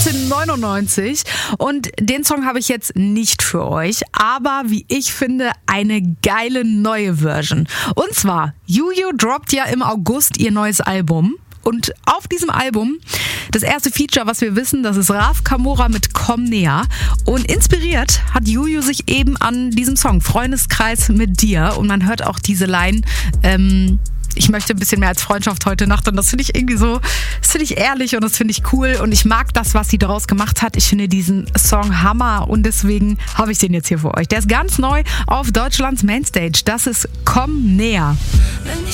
1999 und den Song habe ich jetzt nicht für euch, aber wie ich finde, eine geile neue Version. Und zwar, Juju droppt ja im August ihr neues Album. Und auf diesem Album, das erste Feature, was wir wissen, das ist Raf Kamora mit Komm näher. Und inspiriert hat Juju sich eben an diesem Song, Freundeskreis mit dir. Und man hört auch diese Line, ich möchte ein bisschen mehr als Freundschaft heute Nacht. Und das finde ich irgendwie so, das finde ich ehrlich und das finde ich cool. Und ich mag das, was sie daraus gemacht hat. Ich finde diesen Song Hammer und deswegen habe ich den jetzt hier für euch. Der ist ganz neu auf Deutschlands Mainstage. Das ist Komm näher. Wenn ich